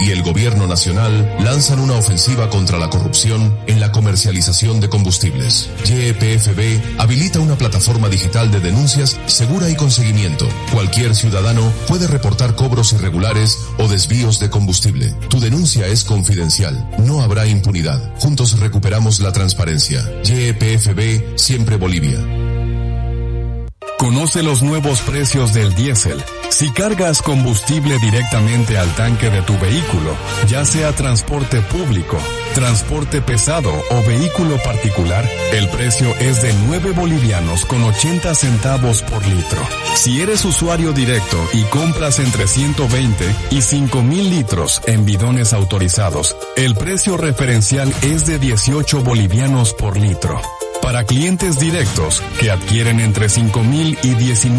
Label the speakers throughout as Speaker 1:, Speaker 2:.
Speaker 1: y el Gobierno Nacional lanzan una ofensiva contra la corrupción en la comercialización de combustibles. YPFB habilita una plataforma digital de denuncias segura y con seguimiento. Cualquier ciudadano puede reportar cobros irregulares o desvíos de combustible. Tu denuncia es confidencial. No habrá impunidad. Juntos recuperamos la transparencia. YPFB, siempre Bolivia.
Speaker 2: Conoce los nuevos precios del diésel. Si cargas combustible directamente al tanque de tu vehículo, ya sea transporte público, transporte pesado o vehículo particular, el precio es de 9 bolivianos con 80 centavos por litro. Si eres usuario directo y compras entre 120 y 5.000 litros en bidones autorizados, el precio referencial es de 18 bolivianos por litro. Para clientes directos que adquieren entre 5.000 y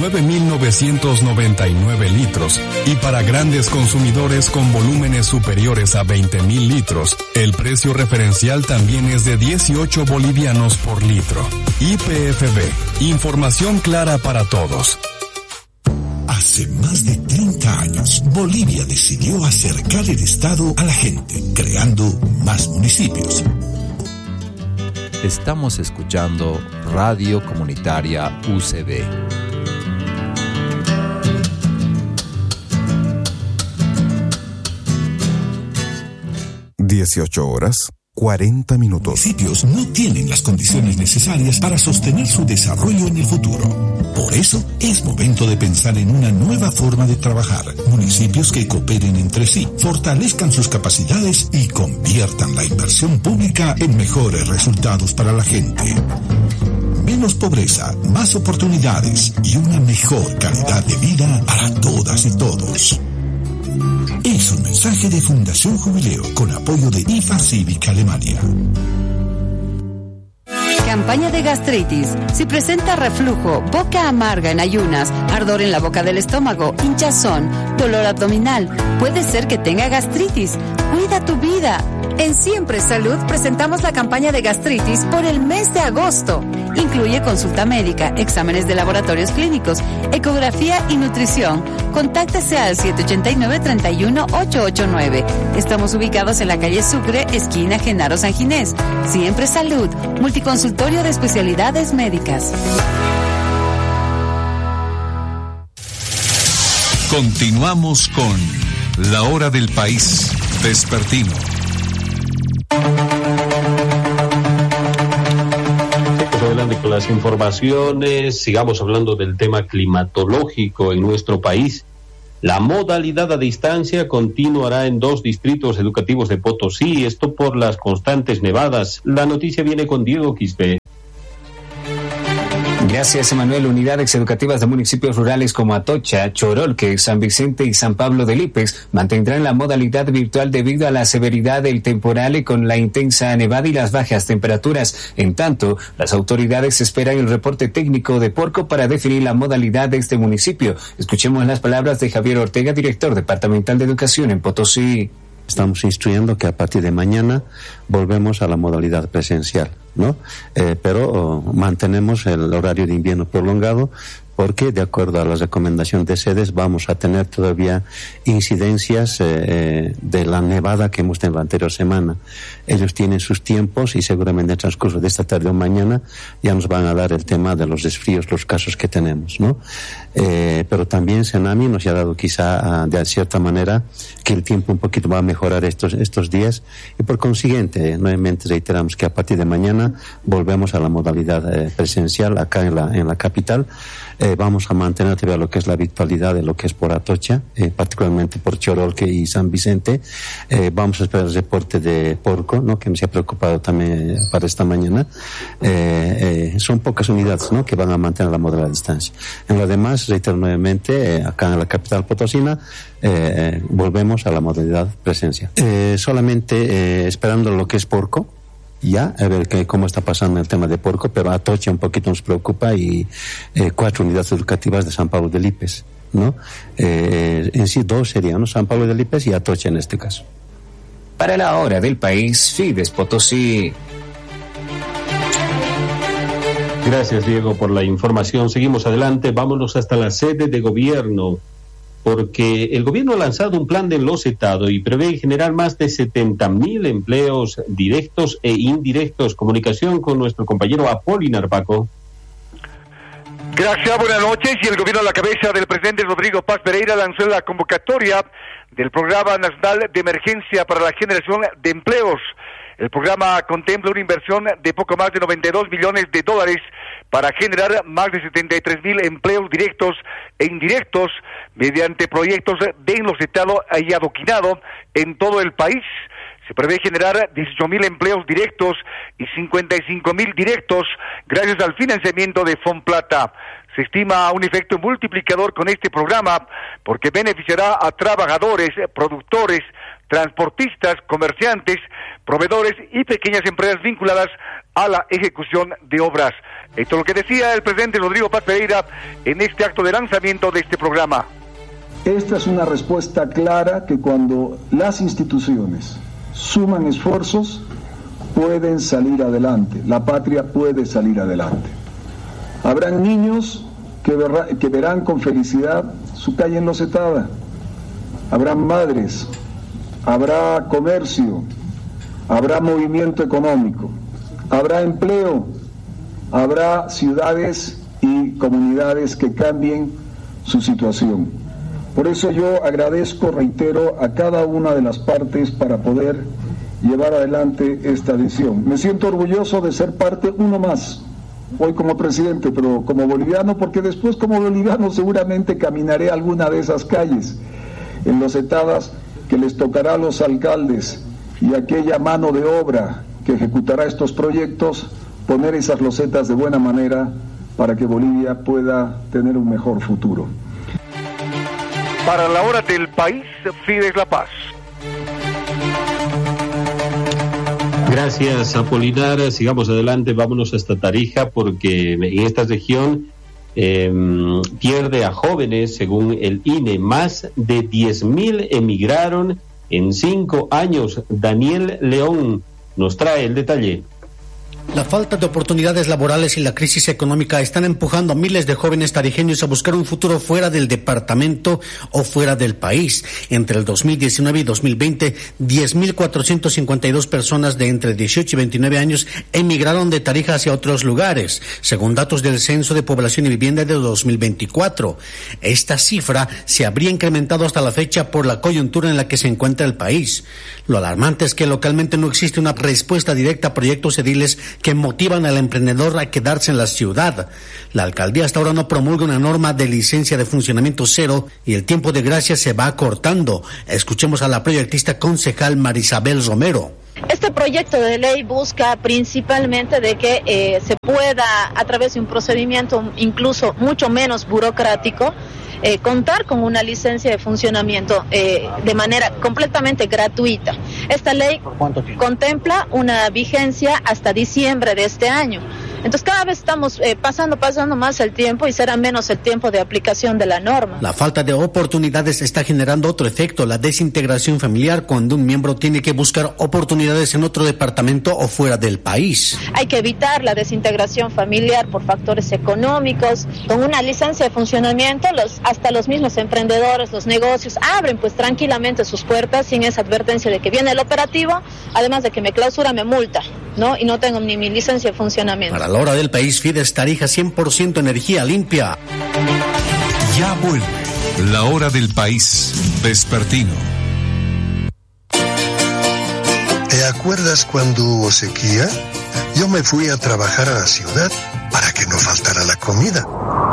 Speaker 2: 19.999 litros y para grandes consumidores con volúmenes superiores a 20.000 litros, el precio referencial también es de 18 bolivianos por litro. YPFB, información clara para todos.
Speaker 3: Hace más de 30 años, Bolivia decidió acercar el Estado a la gente, creando más municipios.
Speaker 4: Estamos escuchando Radio Comunitaria UCB.
Speaker 5: (18:40). Los
Speaker 3: municipios no tienen las condiciones necesarias para sostener su desarrollo en el futuro. Por eso, es momento de pensar en una nueva forma de trabajar. Municipios que cooperen entre sí, fortalezcan sus capacidades y conviertan la inversión pública en mejores resultados para la gente. Menos pobreza, más oportunidades y una mejor calidad de vida para todas y todos. Es un mensaje de Fundación Jubileo con apoyo de IFA Cívica Alemania.
Speaker 6: Campaña de gastritis. Si presenta reflujo, boca amarga en ayunas, ardor en la boca del estómago, hinchazón, dolor abdominal, puede ser que tenga gastritis. Cuida tu vida. En Siempre Salud presentamos la campaña de gastritis por el mes de agosto. Incluye consulta médica, exámenes de laboratorios clínicos, ecografía y nutrición. Contáctese al 789-31-889. Estamos ubicados en la calle Sucre, esquina Genaro San Ginés. Siempre Salud, multiconsultorio de especialidades médicas.
Speaker 7: Continuamos con La Hora del País Vespertino.
Speaker 8: Adelante con las informaciones, sigamos hablando del tema climatológico en nuestro país. La modalidad a distancia continuará en 2 distritos educativos de Potosí, esto por las constantes nevadas. La noticia viene con Diego Quispe.
Speaker 9: Gracias, Emanuel. Unidades educativas de municipios rurales como Atocha, Chorolque, San Vicente y San Pablo de Lípez mantendrán la modalidad virtual debido a la severidad del temporal y con la intensa nevada y las bajas temperaturas. En tanto, las autoridades esperan el reporte técnico de Porco para definir la modalidad de este municipio. Escuchemos las palabras de Javier Ortega, director departamental de Educación en Potosí.
Speaker 10: Estamos instruyendo que a partir de mañana volvemos a la modalidad presencial, ¿no? Pero mantenemos el horario de invierno prolongado porque, de acuerdo a las recomendaciones de sedes, vamos a tener todavía incidencias de la nevada que hemos tenido la anterior semana. Ellos tienen sus tiempos y seguramente en el transcurso de esta tarde o mañana ya nos van a dar el tema de los desfríos, los casos que tenemos, ¿no? Pero también Senami nos ha dado quizá de cierta manera que el tiempo un poquito va a mejorar estos días y por consiguiente nuevamente reiteramos que a partir de mañana volvemos a la modalidad presencial acá en la capital. Vamos a mantener todavía lo que es la virtualidad de lo que es por Atocha, particularmente por Chorolque y San Vicente. Vamos a esperar el reporte de Porco, ¿no? Que nos ha preocupado también para esta mañana. Son pocas unidades, ¿no? Que van a mantener la modalidad a distancia. En lo demás, reitero nuevamente, acá en la capital potosina, volvemos a la modalidad presencial. Solamente esperando lo que es Porco, ya, a ver cómo está pasando el tema de Porco, pero Atocha un poquito nos preocupa y 4 unidades educativas de San Pablo de Lípez, ¿no? En sí 2 serían, ¿no? San Pablo de Lípez y Atocha en este caso.
Speaker 9: Para la Hora del País, Fides Potosí.
Speaker 8: Gracias, Diego, por la información. Seguimos adelante, vámonos hasta la sede de gobierno. porque el gobierno ha lanzado un plan de enlocetado y prevé generar más de 70.000 empleos directos e indirectos. Comunicación con nuestro compañero Apolinar Paco.
Speaker 11: Gracias, buenas noches. Y el gobierno a la cabeza del presidente Rodrigo Paz Pereira lanzó la convocatoria del Programa Nacional de Emergencia para la Generación de Empleos. El programa contempla una inversión de poco más de $92 millones para generar más de 73.000 empleos directos e indirectos mediante proyectos de enlocetado y adoquinado en todo el país. Se prevé generar 18.000 empleos directos y 55.000 directos gracias al financiamiento de Fonplata. Se estima un efecto multiplicador con este programa porque beneficiará a trabajadores, productores, transportistas, comerciantes, proveedores y pequeñas empresas vinculadas a la ejecución de obras. Esto es lo que decía el presidente Rodrigo Paz Pereira en este acto de lanzamiento de este programa.
Speaker 12: Esta es una respuesta clara que cuando las instituciones suman esfuerzos pueden salir adelante, la patria puede salir adelante. Habrán niños que verán con felicidad su calle enlocetada, habrán madres, habrá comercio, habrá movimiento económico, habrá empleo, habrá ciudades y comunidades que cambien su situación. Por eso yo agradezco, reitero, a cada una de las partes para poder llevar adelante esta decisión. Me siento orgulloso de ser parte uno más, hoy como presidente, pero como boliviano, porque después como boliviano seguramente caminaré alguna de esas calles enlocetadas que les tocará a los alcaldes y aquella mano de obra que ejecutará estos proyectos, poner esas losetas de buena manera para que Bolivia pueda tener un mejor futuro.
Speaker 11: Para la hora del país, Fides La Paz.
Speaker 8: Gracias, Apolinar. Sigamos adelante, vámonos hasta Tarija, porque en esta región pierde a jóvenes, según el INE. Más de 10.000 emigraron en 5 años. Daniel León nos trae el detalle.
Speaker 13: La falta de oportunidades laborales y la crisis económica están empujando a miles de jóvenes tarijeños a buscar un futuro fuera del departamento o fuera del país. Entre el 2019 y 2020, 10.452 personas de entre 18 y 29 años emigraron de Tarija hacia otros lugares, según datos del Censo de Población y Vivienda de 2024. Esta cifra se habría incrementado hasta la fecha por la coyuntura en la que se encuentra el país. Lo alarmante es que localmente no existe una respuesta directa a proyectos ediles que motivan al emprendedor a quedarse en la ciudad. La alcaldía hasta ahora no promulga una norma de licencia de funcionamiento cero y el tiempo de gracia se va acortando. Escuchemos a la proyectista concejal Marisabel Romero.
Speaker 14: Este proyecto de ley busca principalmente de que se pueda, a través de un procedimiento incluso mucho menos burocrático, contar con una licencia de funcionamiento de manera completamente gratuita. Esta ley contempla una vigencia hasta diciembre de este año. Entonces cada vez estamos pasando más el tiempo y será menos el tiempo de aplicación de la norma.
Speaker 13: La falta de oportunidades está generando otro efecto, la desintegración familiar, cuando un miembro tiene que buscar oportunidades en otro departamento o fuera del país.
Speaker 14: Hay que evitar la desintegración familiar por factores económicos. Con una licencia de funcionamiento, hasta los mismos emprendedores, los negocios, abren pues tranquilamente sus puertas sin esa advertencia de que viene el operativo, además de que me clausura, me multa, ¿no? Y no tengo ni mi licencia de funcionamiento.
Speaker 13: Para la hora del país, Fides Tarija, 100% energía limpia.
Speaker 7: Ya vuelve la hora del país vespertino.
Speaker 15: ¿Te acuerdas cuando hubo sequía? Yo me fui a trabajar a la ciudad para que no faltara la comida.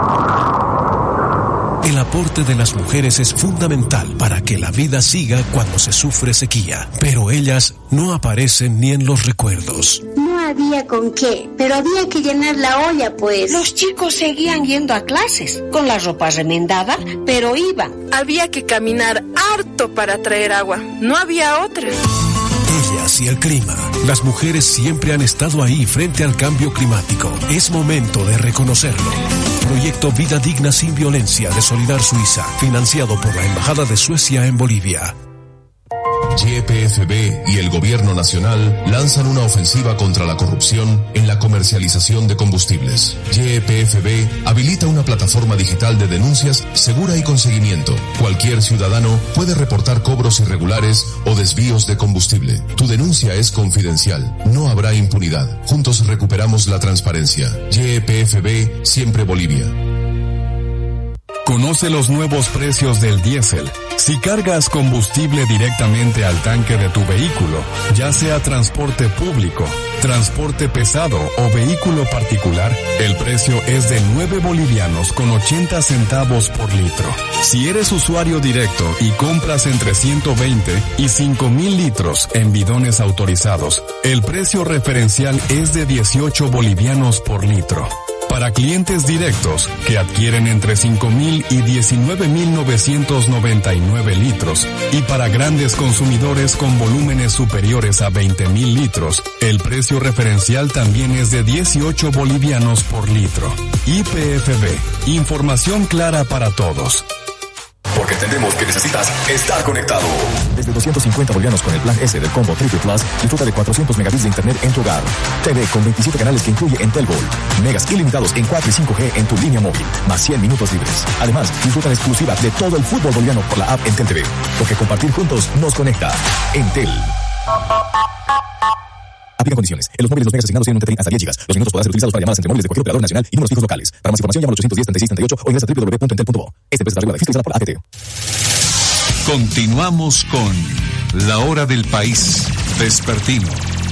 Speaker 16: El aporte de las mujeres es fundamental para que la vida siga cuando se sufre sequía, pero ellas no aparecen ni en los recuerdos.
Speaker 17: No había con qué, pero había que llenar la olla, pues.
Speaker 18: Los chicos seguían yendo a clases, con la ropa remendada, pero iban.
Speaker 19: Había que caminar harto para traer agua, no había otra.
Speaker 16: Ellas y el clima. Las mujeres siempre han estado ahí frente al cambio climático. Es momento de reconocerlo. Proyecto Vida Digna sin Violencia de Solidar Suiza, financiado por la Embajada de Suecia en Bolivia.
Speaker 1: YPFB y el Gobierno Nacional lanzan una ofensiva contra la corrupción en la comercialización de combustibles. YPFB habilita una plataforma digital de denuncias segura y con seguimiento. Cualquier ciudadano puede reportar cobros irregulares o desvíos de combustible. Tu denuncia es confidencial. No habrá impunidad. Juntos recuperamos la transparencia. YPFB, siempre Bolivia.
Speaker 2: Conoce los nuevos precios del diésel. Si cargas combustible directamente al tanque de tu vehículo, ya sea transporte público, transporte pesado o vehículo particular, el precio es de 9 bolivianos con 80 centavos por litro. Si eres usuario directo y compras entre 120 y 5.000 litros en bidones autorizados, el precio referencial es de 18 bolivianos por litro. Para clientes directos que adquieren entre 5.000 y 19.999 litros y para grandes consumidores con volúmenes superiores a 20.000 litros, el precio referencial también es de 18 bolivianos por litro. YPFB, información clara para todos.
Speaker 20: Porque entendemos que necesitas estar conectado. Desde 250 bolivianos con el plan S del combo Triple Plus, disfruta de 400 megabits de internet en tu hogar. TV con 27 canales que incluye Entel Gold. Megas ilimitados en 4 y 5G en tu línea móvil, más 100 minutos libres. Además, disfruta en exclusiva de todo el fútbol boliviano por la app Entel TV. Porque compartir juntos nos conecta. Entel. Aplican condiciones. En los móviles los megas asignados tienen un TTI hasta 10 GB. Los minutos podrán ser utilizados para llamadas entre móviles de cualquier operador nacional y números fijos locales. Para más información llama al 810-3638 o ingresa a www.entel.bo. Esta empresa está regulada y fiscalizada por ATT.
Speaker 7: Continuamos con La Hora del País Vespertino.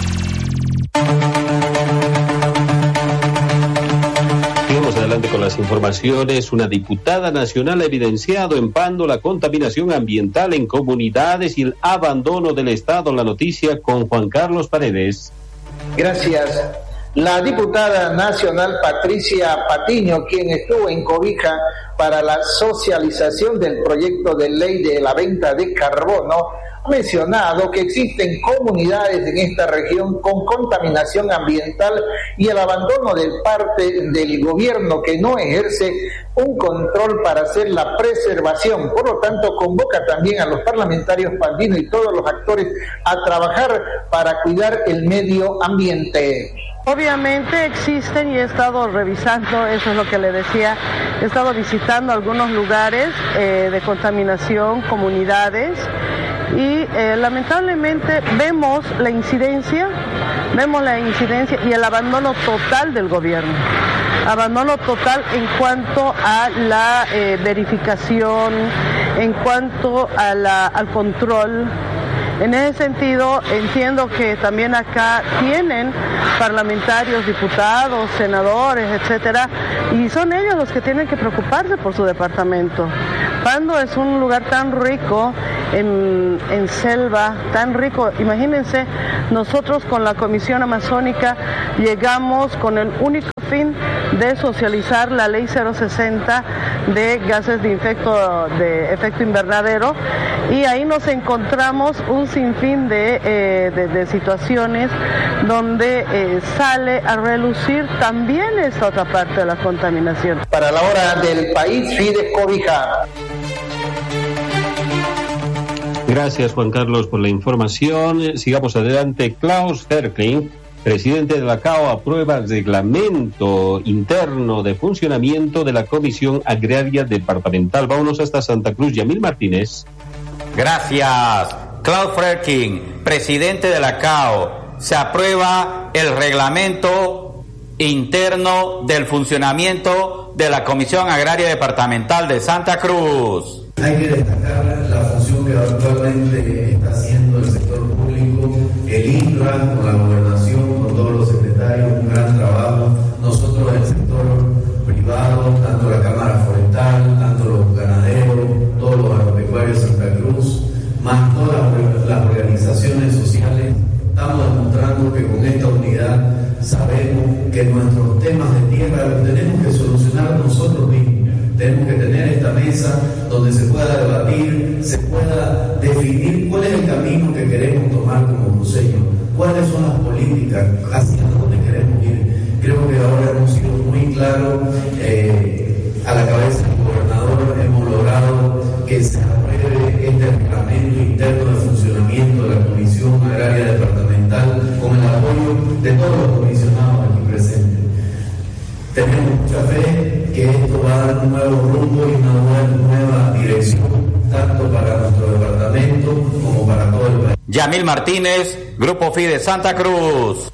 Speaker 8: Sigamos adelante con las informaciones. Una diputada nacional ha evidenciado en Pando la contaminación ambiental en comunidades y el abandono del Estado. La noticia con Juan Carlos Paredes.
Speaker 21: Gracias. La diputada nacional Patricia Patiño, quien estuvo en Cobija para la socialización del proyecto de ley de la venta de carbono, ha mencionado que existen comunidades en esta región con contaminación ambiental y el abandono de parte del gobierno que no ejerce un control para hacer la preservación. Por lo tanto, convoca también a los parlamentarios pandinos y todos los actores a trabajar para cuidar el medio ambiente.
Speaker 22: Obviamente existen y he estado revisando, eso es lo que le decía, he estado visitando algunos lugares de contaminación, comunidades, y lamentablemente vemos la incidencia y el abandono total del gobierno. Abandono total en cuanto a la verificación, en cuanto a al control. En ese sentido, entiendo que también acá tienen parlamentarios, diputados, senadores, etcétera, y son ellos los que tienen que preocuparse por su departamento. Pando es un lugar tan rico en selva, tan rico. Imagínense, nosotros con la Comisión Amazónica llegamos con el único fin de socializar la ley 060 de gases de efecto invernadero, y ahí nos encontramos un sinfín de situaciones donde sale a relucir también esta otra parte de la contaminación.
Speaker 21: Para La Hora del País, Fides Cobija.
Speaker 8: Gracias, Juan Carlos, por la información. Sigamos adelante. Klaus Herkling, presidente de la CAO, aprueba el reglamento interno de funcionamiento de la Comisión Agraria Departamental. Vámonos hasta Santa Cruz. Yamil Martínez.
Speaker 23: Gracias. Klaus Herkling, presidente de la CAO, se aprueba el reglamento interno del funcionamiento de la Comisión Agraria Departamental de Santa Cruz.
Speaker 24: Hay que destacar la función que actualmente está haciendo el sector público, el INRA, con la gobernación, con todos los secretarios, un gran trabajo. Nosotros del sector privado, tanto la Cámara Forestal, tanto los ganaderos, todos los agropecuarios de Santa Cruz, más todas las organizaciones sociales, estamos demostrando que con esta unidad sabemos que nuestros temas de tierra los tenemos que solucionar nosotros mismos. Tenemos que tener esta mesa donde se pueda debatir, se pueda definir cuál es el camino que queremos tomar como cruceños, cuáles son las políticas, hacia dónde queremos ir. Creo que ahora hemos sido muy claros, a la cabeza del gobernador hemos logrado que se apruebe este reglamento interno de funcionamiento tenemos mucha fe que esto va a dar un nuevo rumbo y una nueva dirección, tanto para nuestro departamento como para todo el país.
Speaker 23: Yamil Martínez, Grupo FIDE Santa Cruz.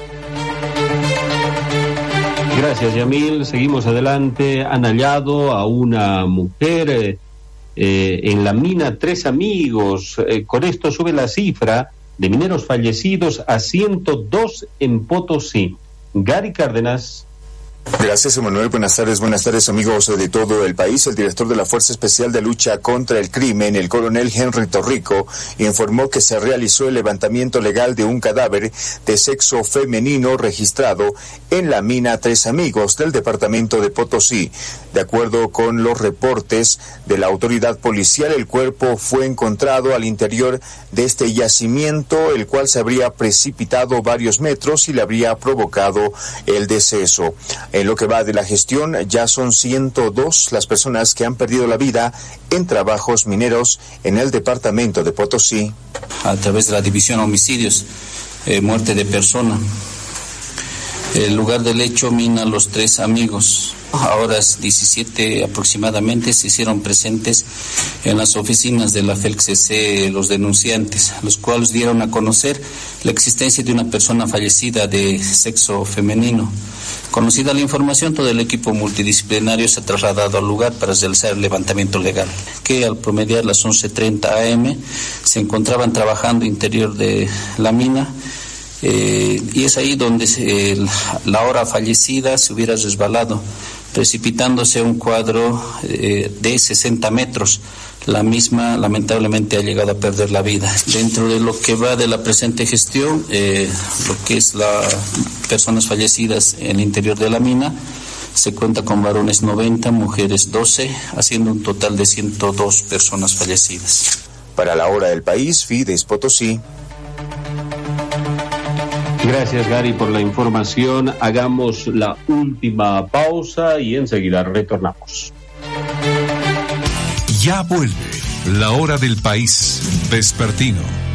Speaker 8: Gracias, Yamil. Seguimos adelante. Han hallado a una mujer en la mina Tres Amigos. Con esto sube la cifra de mineros fallecidos a 102 en Potosí. Gary Cárdenas.
Speaker 3: Gracias, Emanuel. Buenas tardes, amigos de todo el país. El director de la Fuerza Especial de Lucha contra el Crimen, el coronel Henry Torrico, informó que se realizó el levantamiento legal de un cadáver de sexo femenino registrado en la mina Tres Amigos del departamento de Potosí. De acuerdo con los reportes de la autoridad policial, el cuerpo fue encontrado al interior de este yacimiento, el cual se habría precipitado varios metros y le habría provocado el deceso. En lo que va de la gestión, ya son 102 las personas que han perdido la vida en trabajos mineros en el departamento de Potosí.
Speaker 4: A través de la división homicidios, muerte de persona. El lugar del hecho, mina Los Tres Amigos. A horas 17 aproximadamente se hicieron presentes en las oficinas de la FELCC los denunciantes, los cuales dieron a conocer la existencia de una persona fallecida de sexo femenino. Conocida la información, todo el equipo multidisciplinario se ha trasladado al lugar para realizar el levantamiento legal, que al promediar las 11:30 am se encontraban trabajando interior de la mina. Y es ahí donde la hora fallecida se hubiera resbalado, precipitándose a un cuadro de 60 metros. La misma lamentablemente ha llegado a perder la vida. Dentro de lo que va de la presente gestión, lo que es las personas fallecidas en el interior de la mina, se cuenta con varones 90, mujeres 12, haciendo un total de 102 personas fallecidas.
Speaker 3: Para la hora del país, Fides Potosí.
Speaker 8: Gracias, Gary, por la información. Hagamos la última pausa y enseguida retornamos.
Speaker 7: Ya vuelve la hora del país vespertino.